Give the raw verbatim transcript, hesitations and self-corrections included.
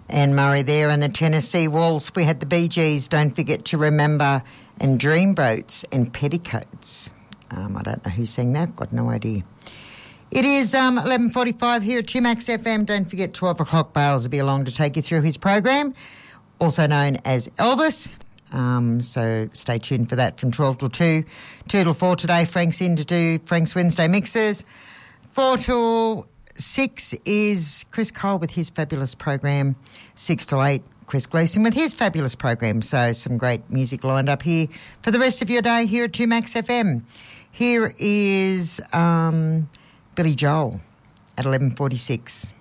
Anne Murray there and the Tennessee Waltz. We had the Bee Gees, Don't Forget to Remember, and Dreamboats and Petticoats. Um, I don't know who sang that, got no idea. It is um, eleven forty-five here at two Max F M. Don't forget, twelve o'clock, Bales will be along to take you through his program, also known as Elvis. Um, so stay tuned for that from twelve till two. two till four today, Frank's in to do Frank's Wednesday Mixes. four till six is Chris Cole with his fabulous program. six till eight, Chris Gleeson with his fabulous program. So some great music lined up here for the rest of your day here at two Max F M. Here is um, Billy Joel at eleven forty-six.